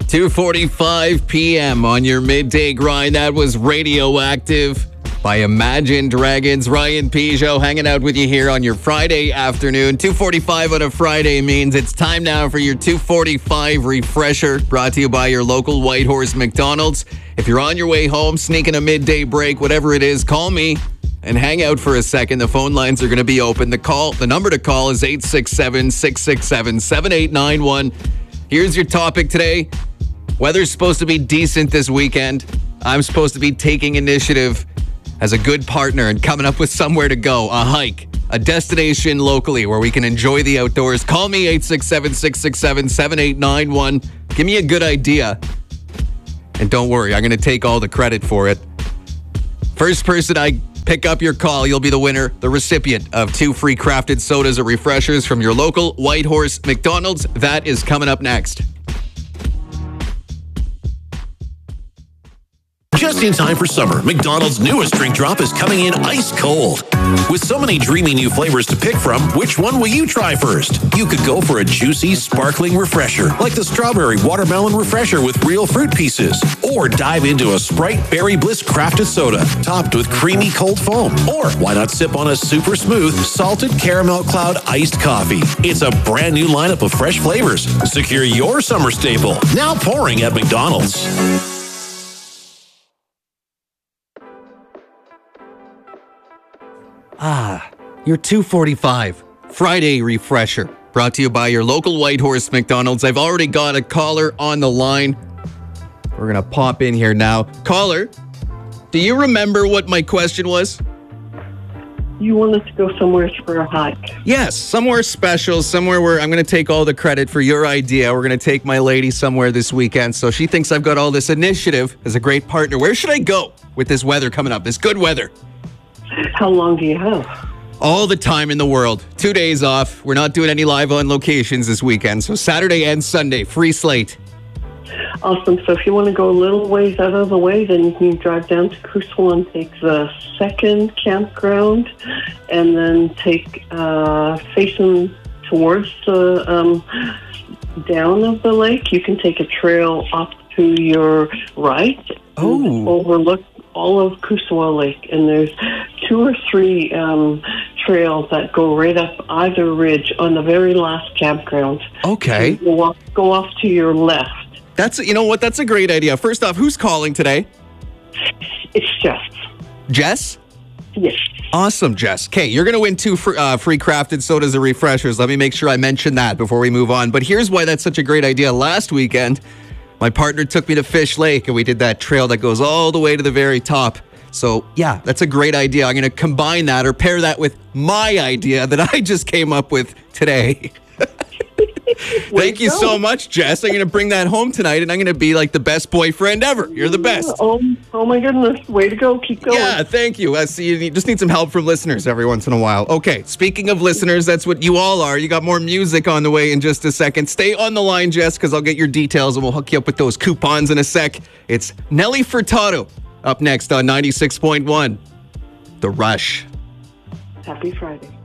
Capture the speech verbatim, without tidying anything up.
two forty-five p.m. on your midday grind. That was Radioactive by Imagine Dragons. Ryan Peugeot hanging out with you here on your Friday afternoon. two forty-five on a Friday means it's time now for your two forty-five refresher, brought to you by your local Whitehorse McDonald's. If you're on your way home, sneaking a midday break, whatever it is, call me and hang out for a second. The phone lines are going to be open. The call, the number to call is eight six seven, six six seven, seven eight nine one. Here's your topic today. Weather's supposed to be decent this weekend. I'm supposed to be taking initiative as a good partner and coming up with somewhere to go, a hike, a destination locally where we can enjoy the outdoors. Call me eight six seven, six six seven, seven eight nine one. Give me a good idea. And don't worry, I'm going to take all the credit for it. First person I pick up your call, you'll be the winner, the recipient of two free crafted sodas or refreshers from your local Whitehorse McDonald's. That is coming up next. Just in time for summer, McDonald's newest drink drop is coming in ice cold. With so many dreamy new flavors to pick from, which one will you try first? You could go for a juicy, sparkling refresher, like the strawberry watermelon refresher with real fruit pieces. Or dive into a Sprite Berry Bliss crafted soda, topped with creamy cold foam. Or why not sip on a super smooth, salted caramel cloud iced coffee? It's a brand new lineup of fresh flavors. Secure your summer staple, now pouring at McDonald's. Ah, your two forty-five Friday refresher, brought to you by your local Whitehorse McDonald's. I've already got a caller on the line. We're going to pop in here now. Caller, do you remember what my question was? You want us to go somewhere for a hike? Yes, somewhere special, somewhere where I'm going to take all the credit for your idea. We're going to take my lady somewhere this weekend. So she thinks I've got all this initiative as a great partner. Where should I go with this weather coming up, this good weather? How long do you have? All the time in the world. Two days off. We're not doing any live on locations this weekend. So Saturday and Sunday, free slate. Awesome. So if you want to go a little ways out of the way, then you can drive down to Cousel and take the second campground, and then take uh, facing towards the um, down of the lake. You can take a trail off to your right. Oh. And overlook all of Cousel Lake, and there's two or three um, trails that go right up either ridge on the very last campground. Okay. So go off, go off to your left. That's, you know what, that's a great idea. First off, who's calling today? It's Jess. Jess? Yes. Awesome, Jess. Okay, you're going to win two free, uh, free crafted sodas or refreshers. Let me make sure I mention that before we move on. But here's why that's such a great idea. Last weekend, my partner took me to Fish Lake, and we did that trail that goes all the way to the very top. So, yeah, that's a great idea. I'm going to combine that or pair that with my idea that I just came up with today. Thank you so much, Jess. I'm going to bring that home tonight, and I'm going to be like the best boyfriend ever. You're the best. Oh, oh my goodness. Way to go. Keep going. Yeah, thank you. I see you just need some help from listeners every once in a while. Okay, speaking of listeners, that's what you all are. You got more music on the way in just a second. Stay on the line, Jess, because I'll get your details, and we'll hook you up with those coupons in a sec. It's Nelly Furtado up next on ninety-six point one. The Rush. Happy Friday.